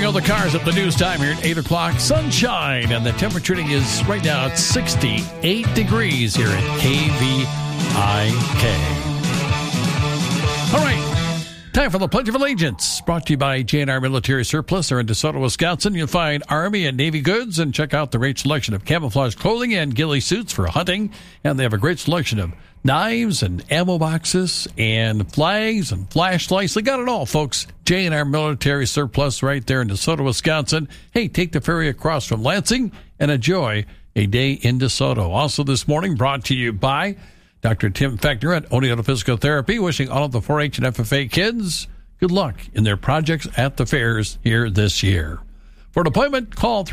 Checking out the cars at the news time here at 8 o'clock. Sunshine, and the temperature reading is right now at 68 degrees here at KVIK. All right, time for the Pledge of Allegiance. Brought to you by J&R Military Surplus. They're in DeSoto, Wisconsin. You'll find Army and Navy goods, and check out the great selection of camouflage clothing and ghillie suits for hunting. And they have a great selection of knives and ammo boxes and flags and flashlights. They got it all, folks. J&R Military Surplus right there in DeSoto, Wisconsin. Hey, take the ferry across from Lansing and enjoy a day in DeSoto. Also this morning, brought to you by Dr. Tim Fechner at Oneota Physical Therapy, wishing all of the 4-H and FFA kids good luck in their projects at the fairs here this year. For an appointment, call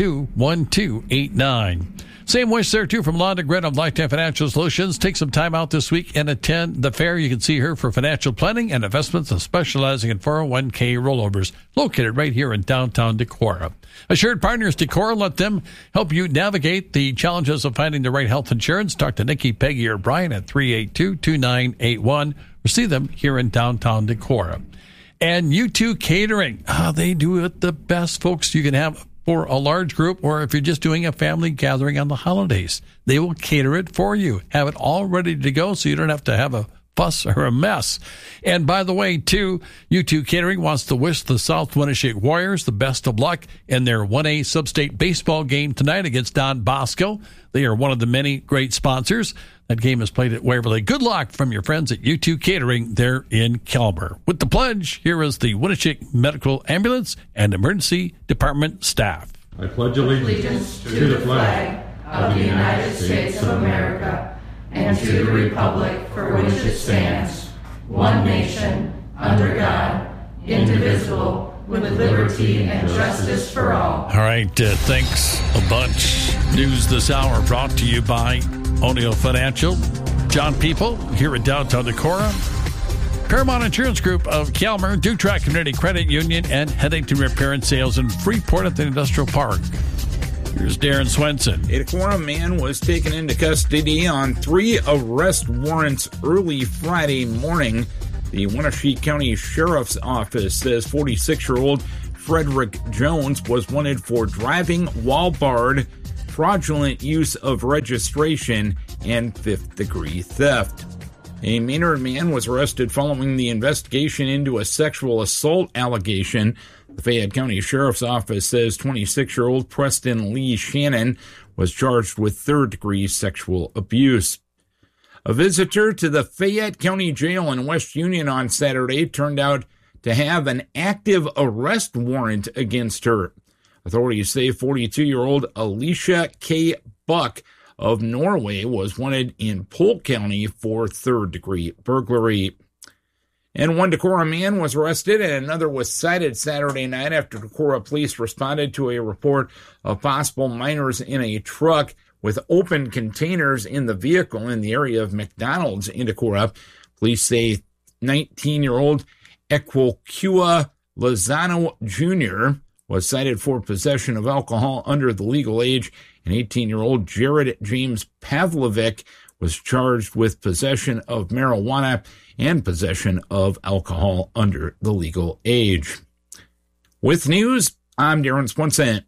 382-1289. Same wish there, too, from Londa Grin of Lifetime Financial Solutions. Take some time out this week and attend the fair. You can see her for financial planning and investments and specializing in 401k rollovers, located right here in downtown Decorah. Assured Partners Decorah, let them help you navigate the challenges of finding the right health insurance. Talk to Nikki, Peggy, or Brian at 382-2981, or see them here in downtown Decorah. And U2 Catering, they do it the best, folks, you can have for a large group, or if you're just doing a family gathering on the holidays. They will cater it for you. Have it all ready to go so you don't have to have a fuss or a mess. And by the way, too, U2 Catering wants to wish the South Winneshiek Warriors the best of luck in their 1A Sub-State baseball game tonight against Don Bosco. They are one of the many great sponsors. That game is played at Waverly. Good luck from your friends at U2 Catering there in Kelber. With the pledge, here is the Winneshiek Medical Ambulance and Emergency Department staff. I pledge allegiance to the flag of the United States of America and to the republic for which it stands, one nation, under God, indivisible, with liberty and justice for all. All right, thanks a bunch. News this hour brought to you by O'Neill Financial. John People here at downtown Decorah. Paramount Insurance Group of Calmer, Dutrack Community Credit Union, and Headington Repair and Sales in Freeport at the Industrial Park. Here's Darren Swenson. A Decorah man was taken into custody on 3 arrest warrants early Friday morning. The Wenatchee County Sheriff's Office says 46-year-old Frederick Jones was wanted for driving while barred, fraudulent use of registration, and 5th-degree theft. A Maynard man was arrested following the investigation into a sexual assault allegation. The Fayette County Sheriff's Office says 26-year-old Preston Lee Shannon was charged with 3rd-degree sexual abuse. A visitor to the Fayette County Jail in West Union on Saturday turned out to have an active arrest warrant against her. Authorities say 42-year-old Alicia K. Buck of Norway was wanted in Polk County for 3rd-degree burglary. And one Decorah man was arrested and another was cited Saturday night after Decorah police responded to a report of possible minors in a truck with open containers in the vehicle in the area of McDonald's in Decorah. Police say 19-year-old Equokua Lozano Jr. was cited for possession of alcohol under the legal age, and 18-year-old Jared James Pavlovic was charged with possession of marijuana and possession of alcohol under the legal age. With news, I'm Darren Swenson.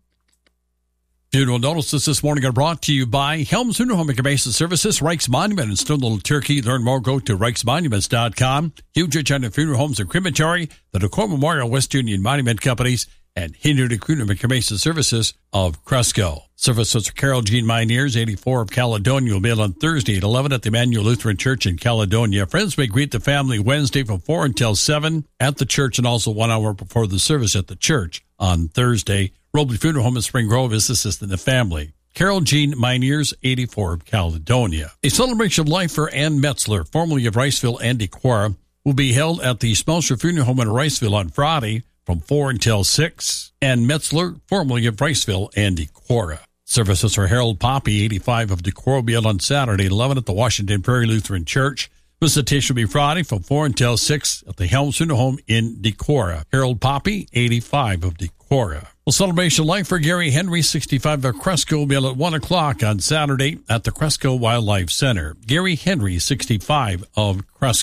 Funeral notices this morning are brought to you by Helms Funeral Home and Cremation Services, Reichs Monument in Stone Little Turkey. Learn more, go to reichsmonuments.com. Huge China Funeral Homes and Crematory, the Decorah Memorial West Union Monument Companies, and Hindu Funeral and Cremation Services of Cresco. Services for Carol Jean Minears, 84 of Caledonia, will be on Thursday at 11 at the Emmanuel Lutheran Church in Caledonia. Friends may greet the family Wednesday from 4 until 7 at the church, and also 1 hour before the service at the church on Thursday. Robley Funeral Home in Spring Grove is assisting the family. Carol Jean Minears, 84 of Caledonia. A celebration of life for Ann Metzler, formerly of Riceville and Decorah, will be held at the Smelser Funeral Home in Riceville on Friday from 4 until 6. Ann Metzler, formerly of Riceville and Decorah. Services for Harold Poppy, 85 of Decorah, will be held on Saturday at 11 at the Washington Prairie Lutheran Church. Visitation will be Friday from 4 until 6 at the Helms Funeral Home in Decorah. Harold Poppy, 85 of Decorah. Well, celebration life for Gary Henry, 65 of Cresco, will be held at 1 o'clock on Saturday at the Cresco Wildlife Center. Gary Henry, 65 of Cresco.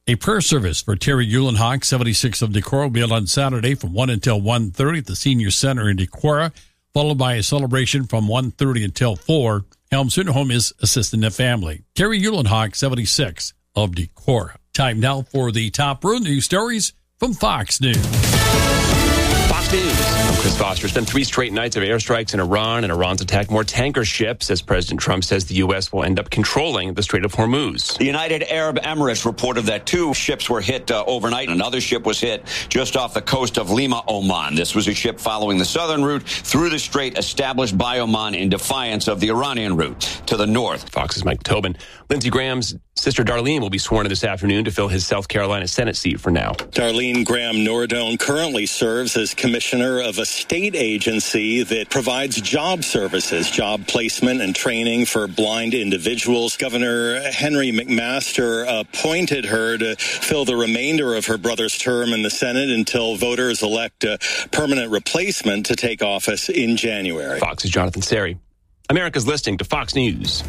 A prayer service for Terry Eulenhock, 76 of Decorah, will be held on Saturday from 1 until 1:30 at the Senior Center in Decorah, followed by a celebration from 1:30 until 4. Helms Funeral Home is assisting the family. Terry Eulenhock, 76 of Decorah. Time now for the top road news stories from Fox News. Fox News. I'm Chris Foster. It's been 3 straight nights of airstrikes in Iran, and Iran's attacked more tanker ships as President Trump says the U.S. will end up controlling the Strait of Hormuz. The United Arab Emirates reported that 2 ships were hit overnight. Another ship was hit just off the coast of Lima, Oman. This was a ship following the southern route through the strait established by Oman in defiance of the Iranian route to the north. Fox's Mike Tobin. Lindsey Graham's sister Darlene will be sworn in this afternoon to fill his South Carolina Senate seat for now. Darlene Graham Nordone currently serves as commissioner of a state agency that provides job services, job placement and training for blind individuals. Governor Henry McMaster appointed her to fill the remainder of her brother's term in the Senate until voters elect a permanent replacement to take office in January. Fox's Jonathan Seri. America's listening to Fox News.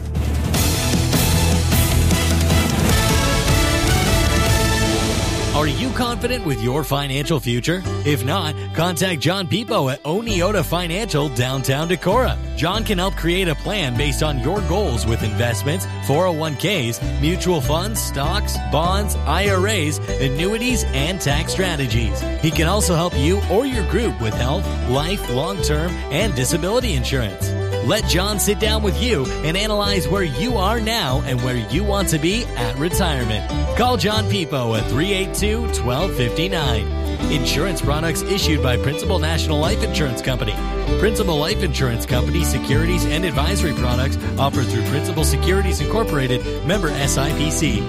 Are you confident with your financial future? If not, contact John Pipo at Oneota Financial, downtown Decorah. John can help create a plan based on your goals with investments, 401ks, mutual funds, stocks, bonds, IRAs, annuities, and tax strategies. He can also help you or your group with health, life, long-term, and disability insurance. Let John sit down with you and analyze where you are now and where you want to be at retirement. Call John Pipo at 382-1259. Insurance products issued by Principal National Life Insurance Company. Principal Life Insurance Company securities and advisory products offered through Principal Securities Incorporated, member SIPC.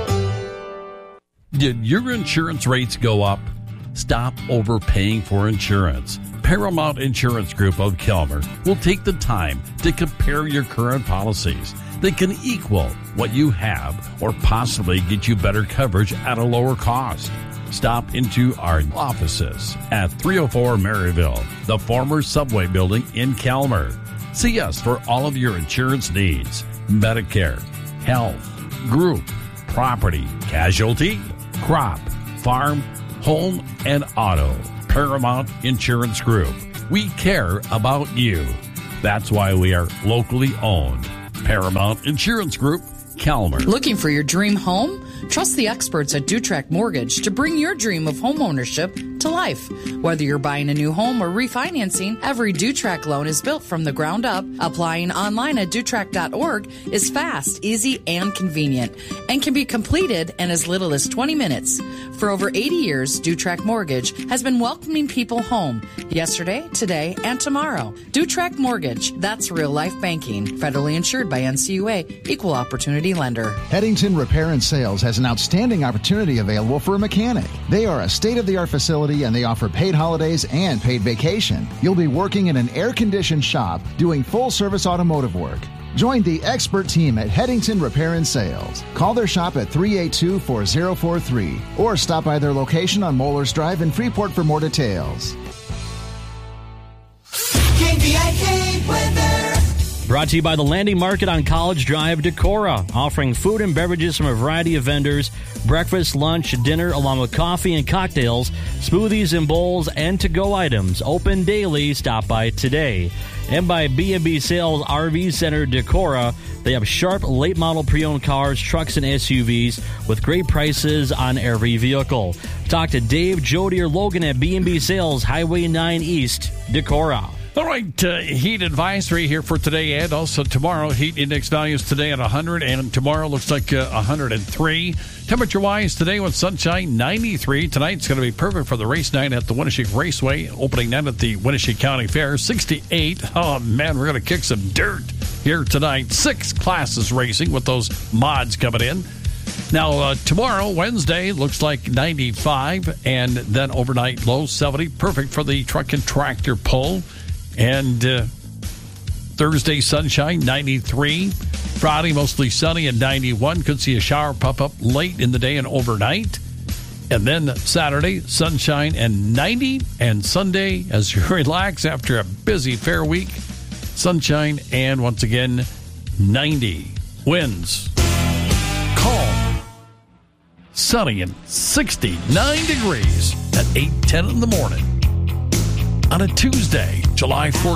Did your insurance rates go up? Stop overpaying for insurance. Paramount Insurance Group of Kelmer will take the time to compare your current policies. They can equal what you have or possibly get you better coverage at a lower cost. Stop into our offices at 304 Maryville, the former Subway building in Kelmer. See us for all of your insurance needs. Medicare, health, group, property, casualty, crop, farm, home, and auto. Paramount Insurance Group. We care about you. That's why we are locally owned. Paramount Insurance Group, Kelmer. Looking for your dream home? Trust the experts at Dutrack Mortgage to bring your dream of home ownership to life. Whether you're buying a new home or refinancing, every Dutrack loan is built from the ground up. Applying online at Dutrack.org is fast, easy, and convenient, and can be completed in as little as 20 minutes. For over 80 years, Dutrack Mortgage has been welcoming people home yesterday, today, and tomorrow. Dutrack Mortgage, that's real life banking. Federally insured by NCUA, Equal Opportunity Lender. Headington Repair and Sales has an outstanding opportunity available for a mechanic. They are a state-of-the-art facility and they offer paid holidays and paid vacation. You'll be working in an air-conditioned shop doing full-service automotive work. Join the expert team at Headington Repair and Sales. Call their shop at 382-4043 or stop by their location on Mollers Drive in Freeport for more details. KVIK weather. Brought to you by the Landing Market on College Drive, Decorah, offering food and beverages from a variety of vendors, breakfast, lunch, dinner, along with coffee and cocktails, smoothies and bowls, and to-go items. Open daily. Stop by today. And by B&B Sales RV Center, Decorah. They have sharp, late-model pre-owned cars, trucks, and SUVs with great prices on every vehicle. Talk to Dave, Jody, or Logan at B&B Sales, Highway 9 East, Decorah. All right, heat advisory here for today and also tomorrow. Heat index values today at 100 and tomorrow looks like 103. Temperature-wise, today with sunshine, 93. Tonight's going to be perfect for the race night at the Winneshiek Raceway. Opening night at the Winneshiek County Fair, 68. Oh, man, we're going to kick some dirt here tonight. 6 classes racing with those mods coming in. Now, tomorrow, Wednesday, looks like 95, and then overnight low 70. Perfect for the truck and tractor pull. And Thursday, sunshine, 93. Friday, mostly sunny and 91. Could see a shower pop up late in the day and overnight. And then Saturday, sunshine and 90. And Sunday, as you relax after a busy fair week, sunshine and once again, 90. Winds calm. sunny and 69 degrees at 8:10 in the morning. On a Tuesday, July 14th.